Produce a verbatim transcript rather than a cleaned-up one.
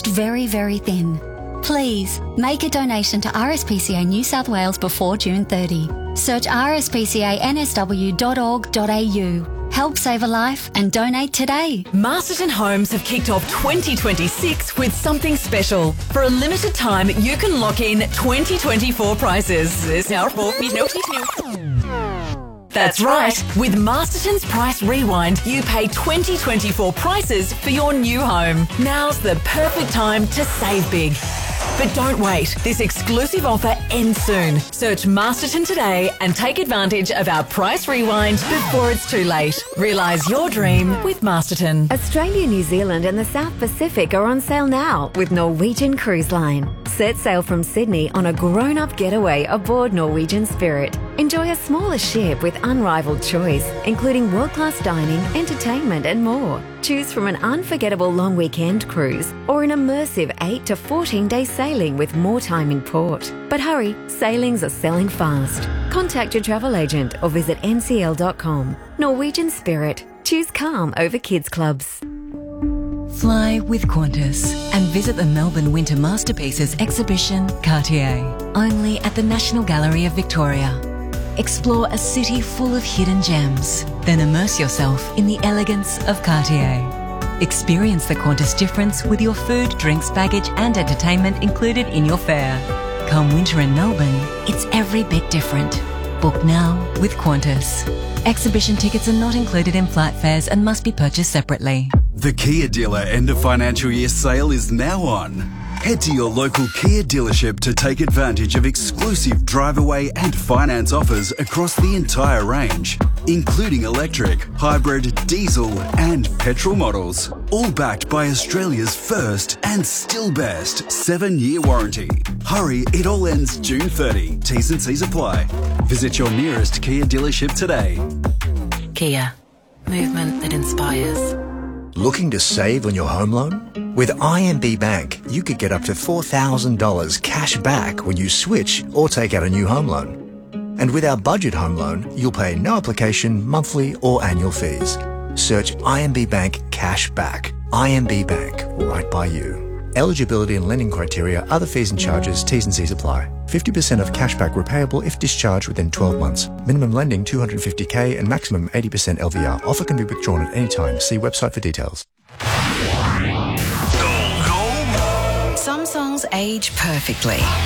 stretched very, very thin. Please, make a donation to R S P C A New South Wales before June thirtieth. Search r s p c a n s w dot org dot a u. Help save a life and donate today. Masterton Homes have kicked off twenty twenty-six with something special. For a limited time, you can lock in twenty twenty-four prices. That's right. With Masterton's Price Rewind, you pay twenty twenty-four prices for your new home. Now's the perfect time to save big. But don't wait. This exclusive offer ends soon. Search Masterton today and take advantage of our Price Rewind before it's too late. Realise your dream with Masterton. Australia, New Zealand and the South Pacific are on sale now with Norwegian Cruise Line. Set sail from Sydney on a grown-up getaway aboard Norwegian Spirit. Enjoy a smaller ship with unrivaled choice, including world-class dining, entertainment and more. Choose from an unforgettable long weekend cruise or an immersive eight to fourteen day sailing with more time in port. But hurry, sailings are selling fast. Contact your travel agent or visit n c l dot com. Norwegian Spirit. Choose calm over kids clubs. Fly with Qantas and visit the Melbourne Winter Masterpieces exhibition Cartier, only at the National Gallery of Victoria. Explore a city full of hidden gems, then immerse yourself in the elegance of Cartier. Experience the Qantas difference with your food, drinks, baggage and entertainment included in your fare. Come winter in Melbourne, it's every bit different. Book now with Qantas. Exhibition tickets are not included in flight fares and must be purchased separately. The Kia dealer end of financial year sale is now on. Head to your local Kia dealership to take advantage of exclusive drive away and finance offers across the entire range, including electric, hybrid, diesel and petrol models, all backed by Australia's first and still best seven year warranty. Hurry, it all ends June thirtieth. T's and C's apply. Visit your nearest Kia dealership today. Kia. Movement that inspires. Looking to save on your home loan? With I M B Bank, you could get up to four thousand dollars cash back when you switch or take out a new home loan. And with our budget home loan, you'll pay no application, monthly or annual fees. Search I M B Bank Cash Back. I M B Bank, right by you. Eligibility and lending criteria, other fees and charges, T's and C's apply. fifty percent of cashback repayable if discharged within twelve months. Minimum lending two hundred fifty thousand and maximum eighty percent L V R. Offer can be withdrawn at any time. See website for details. Some songs age perfectly.